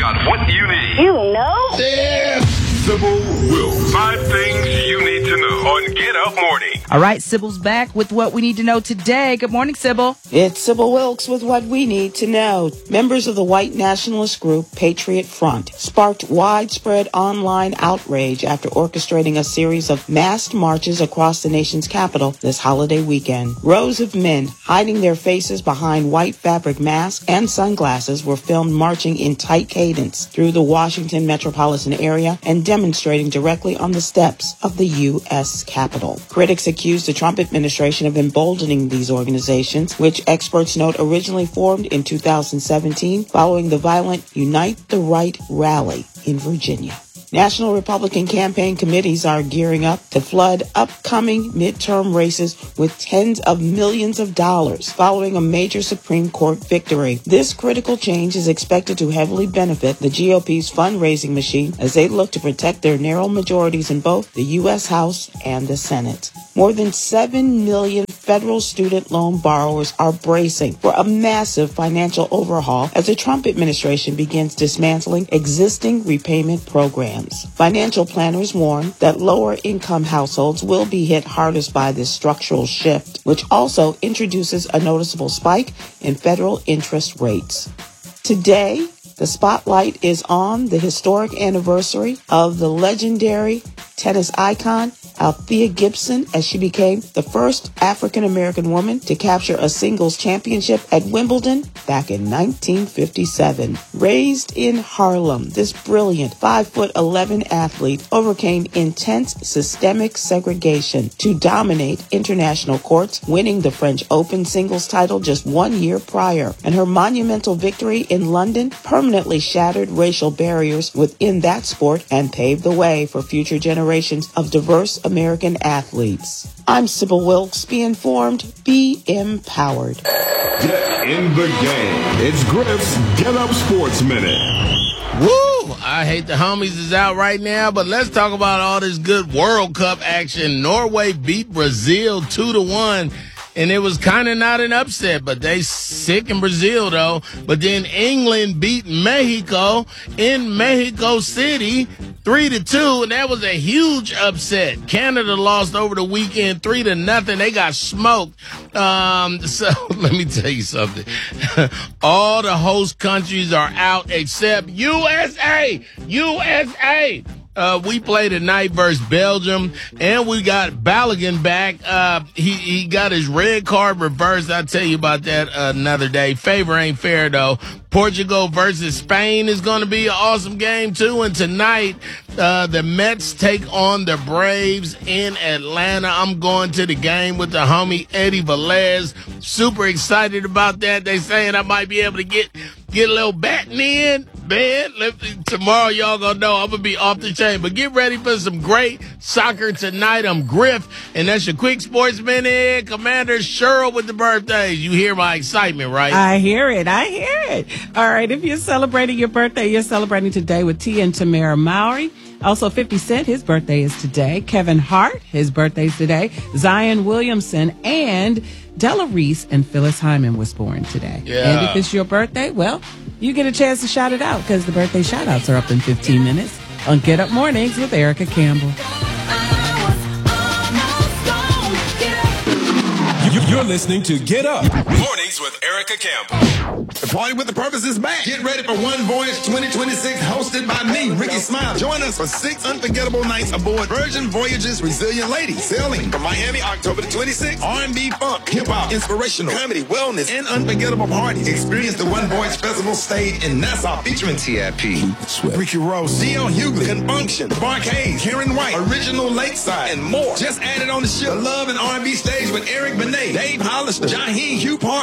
got what you need. You know? Yeah. Sybil Wilkes. 5 things you need to know on Get Up Morning. All right, Sybil's back with what we need to know today. Good morning, Sybil. It's Sybil Wilkes with what we need to know. Members of the white nationalist group Patriot Front sparked widespread online outrage after orchestrating a series of masked marches across the nation's capital this holiday weekend. Rows of men hiding their faces behind white fabric masks and sunglasses were filmed marching in tight cadence through the Washington metropolitan area and demonstrating directly on the steps of the U.S. Capitol. Critics accused the Trump administration of emboldening these organizations, which experts note originally formed in 2017 following the violent Unite the Right rally in Virginia. National Republican campaign committees are gearing up to flood upcoming midterm races with tens of millions of dollars following a major Supreme Court victory. This critical change is expected to heavily benefit the GOP's fundraising machine as they look to protect their narrow majorities in both the U.S. House and the Senate. More than 7 million federal student loan borrowers are bracing for a massive financial overhaul as the Trump administration begins dismantling existing repayment programs. Financial planners warn that lower-income households will be hit hardest by this structural shift, which also introduces a noticeable spike in federal interest rates. Today, the spotlight is on the historic anniversary of the legendary tennis icon Althea Gibson, as she became the first African-American woman to capture a singles championship at Wimbledon back in 1957. Raised in Harlem, this brilliant 5'11" athlete overcame intense systemic segregation to dominate international courts, winning the French Open singles title just 1 year prior. And her monumental victory in London permanently shattered racial barriers within that sport and paved the way for future generations of diverse American athletes. I'm Sybil Wilkes. Be informed, be empowered. Get in the game. It's Griff's Get Up Sports Minute. Woo! I hate the homies is out right now, but let's talk about all this good World Cup action. Norway beat Brazil 2-1. And it was kind of not an upset, but they sick in Brazil, though. But then England beat Mexico in Mexico City 3-2, and that was a huge upset. Canada lost over the weekend 3-0. They got smoked. So let me tell you something. All the host countries are out except USA. USA. We played tonight versus Belgium, and we got Balogun back. He got his red card reversed. I'll tell you about that another day. Favor ain't fair, though. Portugal versus Spain is going to be an awesome game, too. And tonight, the Mets take on the Braves in Atlanta. I'm going to the game with the homie Eddie Velez. Super excited about that. They saying I might be able to get a little batting in. Man, tomorrow y'all gonna know I'm gonna be off the chain. But get ready for some great soccer tonight. I'm Griff, and that's your quick sports minute. Commander Cheryl with the birthdays. You hear my excitement, right? I hear it. All right, if you're celebrating your birthday, you're celebrating today with Tia and Tamara Mowry. Also, 50 Cent, his birthday is today. Kevin Hart, his birthday's today. Zion Williamson and Della Reese and Phyllis Hyman was born today. Yeah. And if it's your birthday, well, you get a chance to shout it out because the birthday shout-outs are up in 15 minutes on Get Up Mornings with Erica Campbell. You're listening to Get Up Mornings with Erica Campbell. The party with the purpose is back. Get ready for One Voyage 2026, hosted by me, Ricky Smile. Join us for 6 unforgettable nights aboard Virgin Voyages Resilient Lady, sailing from Miami, October the 26th. R&B, funk, hip-hop, inspirational, comedy, wellness, and unforgettable parties. Experience the One Voyage Festival stage in Nassau, featuring T.I.P., Ricky Rose, D.L. Hughley, Confunction, Barcade, Karen White, Original Lakeside, and more. Just added on the ship, the Love and R&B stage with Eric Benet, Dave Hollister, Jaheim Hugh Park,